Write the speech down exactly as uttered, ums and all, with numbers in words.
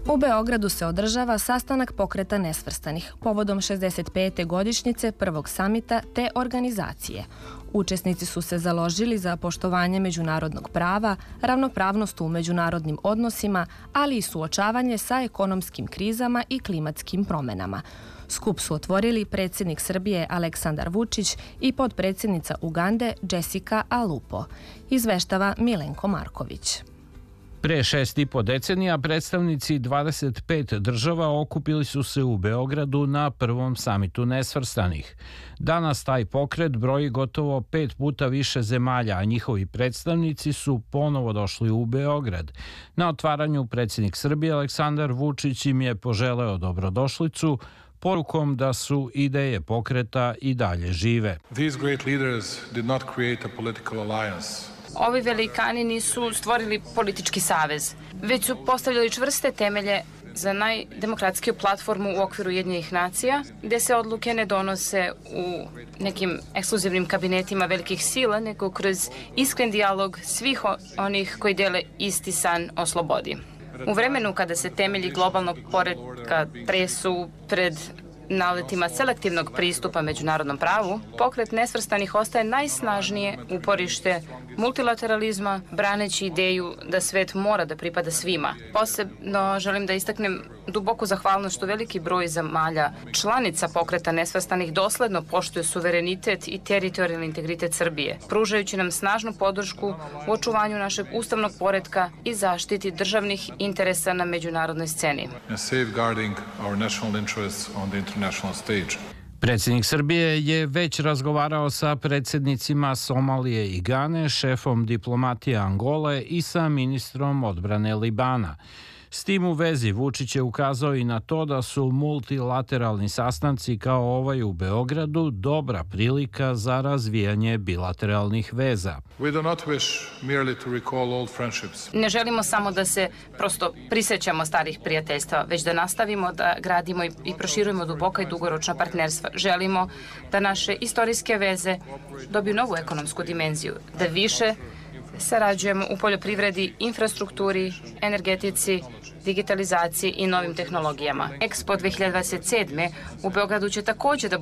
U Beogradu se održava sastanak Pokreta nesvrstanih povodom šezdeset pete godišnjice prvog samita te organizacije. Učesnici su se založili za poštovanje međunarodnog prava, ravnopravnost u međunarodnim odnosima, ali i suočavanje sa ekonomskim krizama i klimatskim promenama. Skup su otvorili predsjednik Srbije Aleksandar Vučić i potpredsjednica Ugande Jessica Alupo. Izveštava Milenko Marković. Pre šest i po decenija predstavnici dvadeset pet država okupili su se u Beogradu na prvom samitu nesvrstanih. Danas taj pokret broji gotovo pet puta više zemalja, a njihovi predstavnici su ponovo došli u Beograd. Na otvaranju predsjednik Srbije Aleksandar Vučić im je poželeo dobrodošlicu, porukom da su ideje pokreta i dalje žive. These great leaders did not create a political alliance. Ovi velikani nisu stvorili politički savez, već su postavljali čvrste temelje za najdemokratskiju platformu u okviru Ujedinjenih nacija, gde se odluke ne donose u nekim ekskluzivnim kabinetima velikih sila, nego kroz iskren dijalog svih onih koji dele isti san o slobodi. U vremenu kada se temelji globalnog poretka tresu pred naletima selektivnog pristupa međunarodnom pravu, pokret nesvrstanih ostaje najsnažnije uporište multilateralizma, braneći ideju da svet mora da pripada svima. Posebno želim da istaknem duboku zahvalnost što veliki broj zemalja članica pokreta nesvrstanih dosledno poštuje suverenitet i teritorijalni integritet Srbije, pružajući nam snažnu podršku u očuvanju našeg ustavnog poretka i zaštiti državnih interesa na međunarodnoj sceni. Predsjednik Srbije je već razgovarao sa predsjednicima Somalije i Gane, šefom diplomatije Angole i sa ministrom odbrane Libana. S tim u vezi Vučić je ukazao i na to da su multilateralni sastanci kao ovaj u Beogradu dobra prilika za razvijanje bilateralnih veza. Ne želimo samo da se prosto prisjećamo starih prijateljstva, već da nastavimo da gradimo i proširujemo duboka i dugoročna partnerstva. Želimo da naše istorijske veze dobiju novu ekonomsku dimenziju, da više sarađujemo u poljoprivredi, infrastrukturi, energetici, digitalizaciji i novim tehnologijama. Expo dve hiljade dvadeset sedme u Beogradu će također da